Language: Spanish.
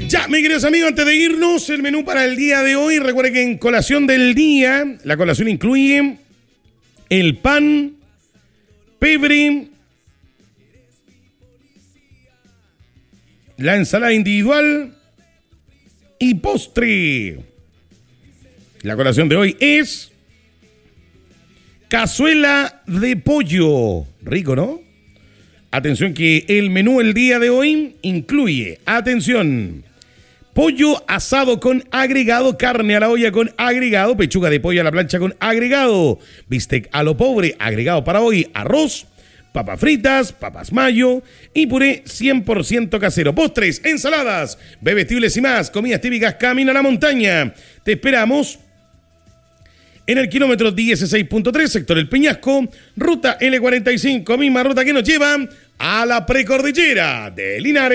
Ya, mis queridos amigos, antes de irnos, el menú para el día de hoy. Recuerden que en colación del día, la colación incluye el pan, pebre, la ensalada individual y postre. La colación de hoy es cazuela de pollo. Rico, ¿no? Atención que el menú el día de hoy incluye, atención, pollo asado con agregado, carne a la olla con agregado, pechuga de pollo a la plancha con agregado, bistec a lo pobre, agregado para hoy, arroz, papas fritas, papas mayo y puré 100% casero. Postres, ensaladas, bebestibles y más, comidas típicas Camino a la Montaña. Te esperamos en el kilómetro 16.3, sector El Peñasco, ruta L45, misma ruta que nos lleva a la precordillera de Linares.